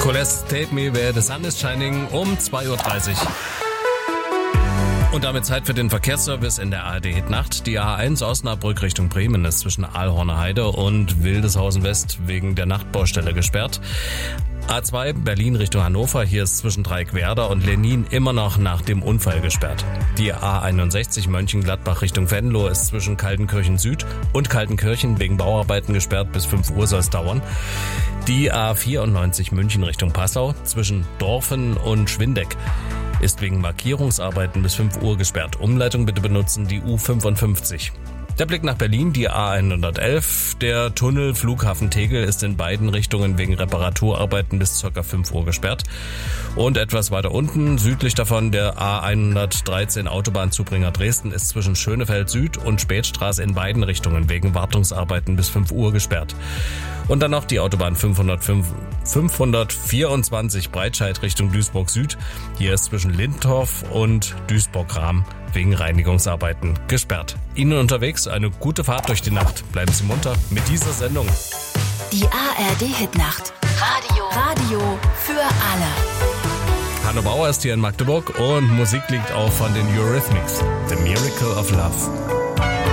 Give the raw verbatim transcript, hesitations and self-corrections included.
Coles Take Me Where the Sun is Shining um zwei Uhr dreißig. Und damit Zeit für den Verkehrsservice in der A R D Hit-Nacht. Die A eins Osnabrück Richtung Bremen ist zwischen Aalhorner Heide und Wildeshausen West wegen der Nachtbaustelle gesperrt. A zwei Berlin Richtung Hannover, hier ist zwischen Dreieckwerder und Lenin immer noch nach dem Unfall gesperrt. Die A einundsechzig Mönchengladbach Richtung Venlo ist zwischen Kaltenkirchen Süd und Kaltenkirchen wegen Bauarbeiten gesperrt, bis fünf Uhr soll es dauern. Die A vierundneunzig München Richtung Passau zwischen Dorfen und Schwindeck ist wegen Markierungsarbeiten bis fünf Uhr gesperrt. Umleitung bitte benutzen die U fünfundfünfzig. Der Blick nach Berlin, die A hundertelf. Der Tunnel Flughafen Tegel ist in beiden Richtungen wegen Reparaturarbeiten bis ca. fünf Uhr gesperrt. Und etwas weiter unten, südlich davon, der A hundertdreizehn Autobahnzubringer Dresden ist zwischen Schönefeld Süd und Spätstraße in beiden Richtungen wegen Wartungsarbeiten bis fünf Uhr gesperrt. Und dann noch die Autobahn fünfhundertfünf, fünfhundertvierundzwanzig Breitscheid Richtung Duisburg Süd. Hier ist zwischen Lindorf und Duisburg-Rahm wegen Reinigungsarbeiten gesperrt. Ihnen unterwegs eine gute Fahrt durch die Nacht. Bleiben Sie munter mit dieser Sendung. Die A R D Hit-Nacht. Radio. Radio für alle. Hanno Bauer ist hier in Magdeburg und Musik liegt auch von den Eurythmics. The Miracle of Love.